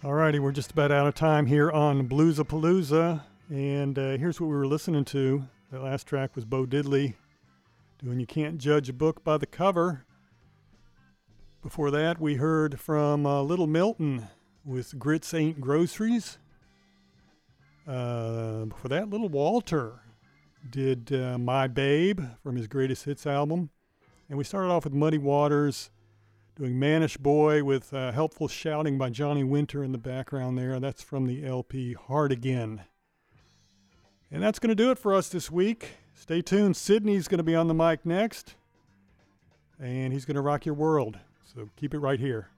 Alrighty, we're just about out of time here on Bluesapalooza, and here's what we were listening to. The last track was Bo Diddley doing You Can't Judge a Book by the Cover. Before that, we heard from Little Milton with Grits Ain't Groceries. Before that, Little Walter did My Babe from his Greatest Hits album. And we started off with Muddy Waters doing Mannish Boy with helpful shouting by Johnny Winter in the background there. That's from the LP Hard Again. And that's going to do it for us this week. Stay tuned. Sydney's going to be on the mic next. And he's going to rock your world. So keep it right here.